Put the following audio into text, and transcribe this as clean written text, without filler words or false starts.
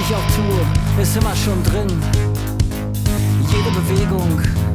ich auch tue, ist immer schon drin. Jede Bewegung